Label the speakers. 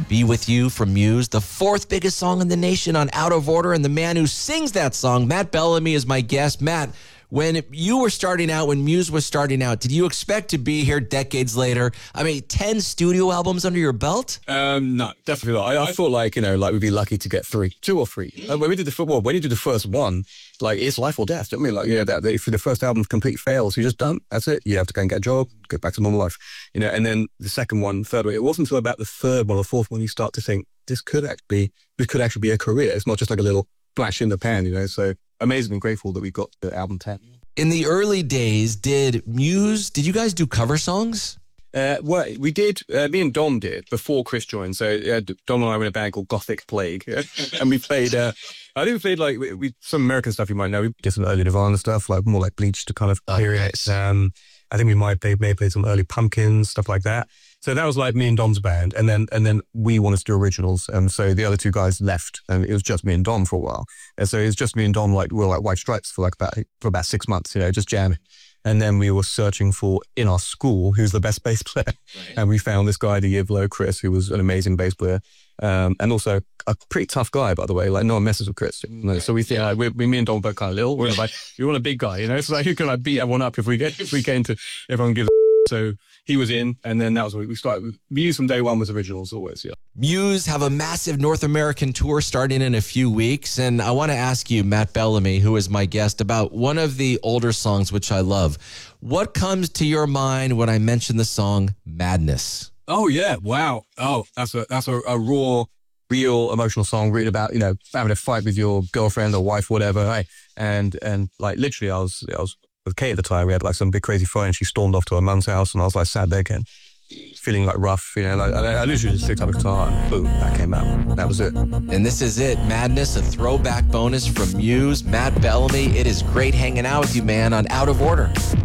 Speaker 1: Be With You from Muse, the fourth biggest song in the nation on Out of Order, and the man who sings that song, Matt Bellamy, is my guest. Matt, when you were starting out, when Muse was starting out, did you expect to be here decades later? I mean, 10 studio albums under your belt?
Speaker 2: No, definitely not. I thought we'd be lucky to get 2 or 3. When we did when you do the first one, it's life or death. I mean, if the first album completely fails, you're just done. That's it. You have to go and get a job, get back to normal life. And then the second one, third one, it wasn't until about the third one or fourth one you start to think, this could actually be a career. It's not just like a little flash in the pan, so amazing and grateful that we got the album 10.
Speaker 1: In the early days, did you guys do cover songs?
Speaker 2: Well, we did, me and Dom did, before Chris joined. So Dom and I were in a band called Gothic Plague. And we played, I think we played some American stuff you might know. We did some early Nirvana stuff, more like Bleach to kind of periods. I think we may have played some early Pumpkins, stuff like that. So that was me and Dom's band, and then we wanted to do originals, and so the other 2 guys left, and it was just me and Dom for a while. And so it was just me and Dom, we were like White Stripes for about 6 months, just jamming. And then we were searching for, in our school, who's the best bass player, right. And we found this guy the year below, Chris, who was an amazing bass player, and also a pretty tough guy, by the way. No one messes with Chris. So we think me and Dom were both kind of little. We're we want a big guy, So who can beat everyone up if we get into everyone gives a. So he was in, and then that was what we started. Muse from day one was originals always, yeah.
Speaker 1: Muse have a massive North American tour starting in a few weeks, and I want to ask you, Matt Bellamy, who is my guest, about one of the older songs which I love. What comes to your mind when I mention the song Madness?
Speaker 2: Oh, yeah, wow. Oh, that's a raw, real emotional song written about, having a fight with your girlfriend or wife, whatever, right? And literally I was with Kate at the time. We had some big crazy fight, and she stormed off to her mum's house, and I was sat there again, feeling rough, I literally just picked up a guitar and boom, that came out. That was it.
Speaker 1: And this is it, Madness, a throwback bonus from Muse. Matt Bellamy, it is great hanging out with you, man, on Out of Order.